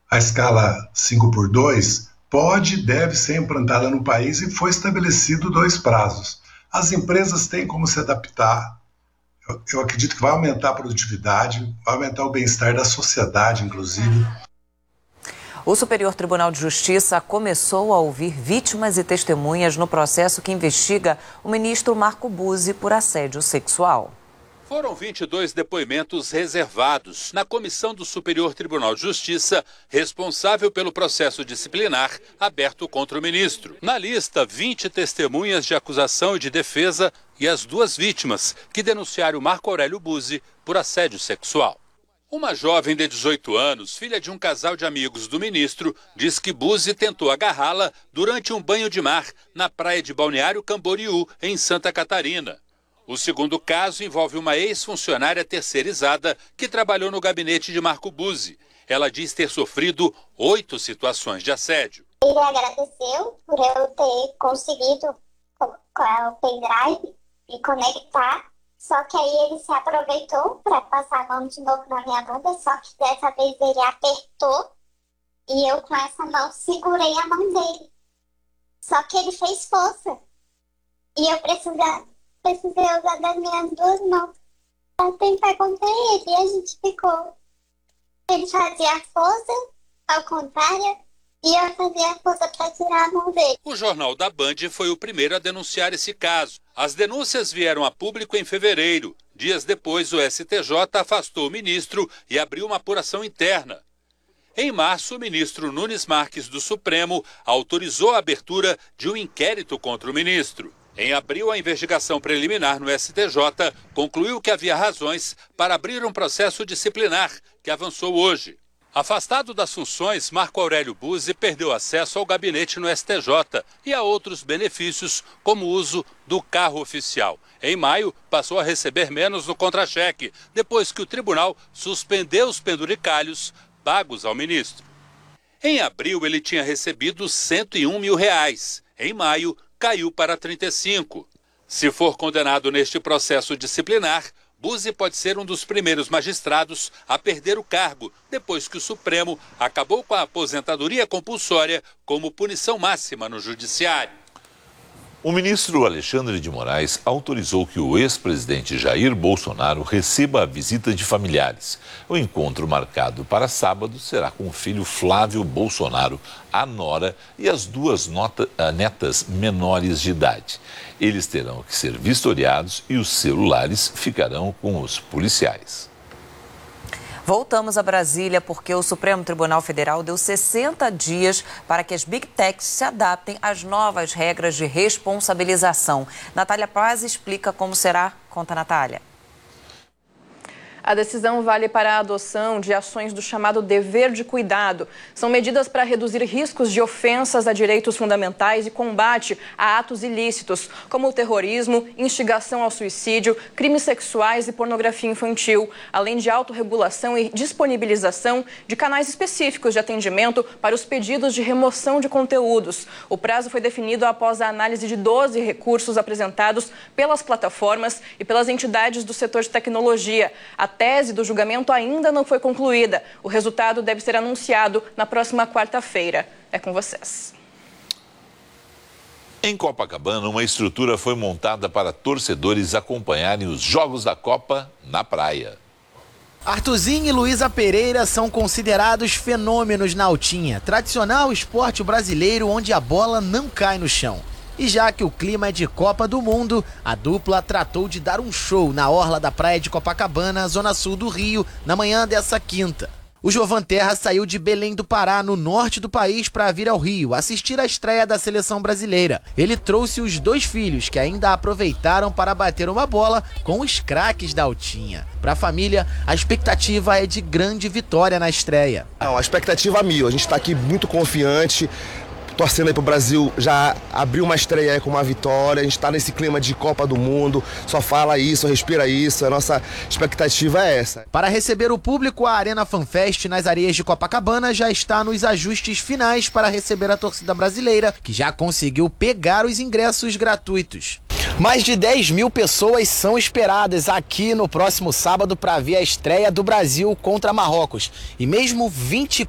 A escala 5x2 pode e deve ser implantada no país e foi estabelecido 2 prazos. As empresas têm como se adaptar. Eu acredito que vai aumentar a produtividade, vai aumentar o bem-estar da sociedade, inclusive. O Superior Tribunal de Justiça começou a ouvir vítimas e testemunhas no processo que investiga o ministro Marco Buzzi por assédio sexual. Foram 22 depoimentos reservados na comissão do Superior Tribunal de Justiça, responsável pelo processo disciplinar aberto contra o ministro. Na lista, 20 testemunhas de acusação e de defesa e as 2 vítimas que denunciaram Marco Aurélio Buzzi por assédio sexual. Uma jovem de 18 anos, filha de um casal de amigos do ministro, diz que Buzzi tentou agarrá-la durante um banho de mar na praia de Balneário Camboriú, em Santa Catarina. O segundo caso envolve uma ex-funcionária terceirizada que trabalhou no gabinete de Marco Buzzi. Ela diz ter sofrido 8 situações de assédio. Ele agradeceu por eu ter conseguido colocar o pendrive e conectar. Só que aí ele se aproveitou para passar a mão de novo na minha bunda, só que dessa vez ele apertou e eu com essa mão segurei a mão dele. Só que ele fez força. E eu precisei usar das minhas 2 mãos para tentar contra ele. E a gente ficou. Ele fazia força, ao contrário, e eu fazia força para tirar a mão dele. O Jornal da Band foi o primeiro a denunciar esse caso. As denúncias vieram a público em fevereiro. Dias depois, o STJ afastou o ministro e abriu uma apuração interna. Em março, o ministro Nunes Marques, do Supremo, autorizou a abertura de um inquérito contra o ministro. Em abril, a investigação preliminar no STJ concluiu que havia razões para abrir um processo disciplinar, que avançou hoje. Afastado das funções, Marco Aurélio Buzzi perdeu acesso ao gabinete no STJ e a outros benefícios, como o uso do carro oficial. Em maio, passou a receber menos no contra-cheque, depois que o tribunal suspendeu os penduricalhos pagos ao ministro. Em abril, ele tinha recebido R$101 mil. Em maio, caiu para 35. Se for condenado neste processo disciplinar, Buzzi pode ser um dos primeiros magistrados a perder o cargo, depois que o Supremo acabou com a aposentadoria compulsória como punição máxima no judiciário. O ministro Alexandre de Moraes autorizou que o ex-presidente Jair Bolsonaro receba a visita de familiares. O encontro marcado para sábado será com o filho Flávio Bolsonaro, a nora e as 2 netas menores de idade. Eles terão que ser vistoriados e os celulares ficarão com os policiais. Voltamos a Brasília porque o Supremo Tribunal Federal deu 60 dias para que as Big Techs se adaptem às novas regras de responsabilização. Natália Paz explica como será. Conta, Natália. A decisão vale para a adoção de ações do chamado dever de cuidado. São medidas para reduzir riscos de ofensas a direitos fundamentais e combate a atos ilícitos, como o terrorismo, instigação ao suicídio, crimes sexuais e pornografia infantil, além de autorregulação e disponibilização de canais específicos de atendimento para os pedidos de remoção de conteúdos. O prazo foi definido após a análise de 12 recursos apresentados pelas plataformas e pelas entidades do setor de tecnologia. A tese do julgamento ainda não foi concluída. O resultado deve ser anunciado na próxima quarta-feira. É com vocês. Em Copacabana, uma estrutura foi montada para torcedores acompanharem os Jogos da Copa na praia. Arthurzinho e Luísa Pereira são considerados fenômenos na altinha, tradicional esporte brasileiro onde a bola não cai no chão. E já que o clima é de Copa do Mundo, a dupla tratou de dar um show na orla da praia de Copacabana, zona sul do Rio, na manhã dessa quinta. O Jovan Terra saiu de Belém do Pará, no norte do país, para vir ao Rio assistir à estreia da seleção brasileira. Ele trouxe os 2 filhos, que ainda aproveitaram para bater uma bola com os craques da altinha. Para a família, a expectativa é de grande vitória na estreia. Não, a expectativa a 1000, a gente está aqui muito confiante. Torcendo aí pro Brasil, já abriu uma estreia aí com uma vitória, a gente tá nesse clima de Copa do Mundo, só fala isso, respira isso, a nossa expectativa é essa. Para receber o público, a Arena FanFest nas areias de Copacabana já está nos ajustes finais para receber a torcida brasileira, que já conseguiu pegar os ingressos gratuitos. Mais de 10 mil pessoas são esperadas aqui no próximo sábado para ver a estreia do Brasil contra Marrocos. E mesmo 20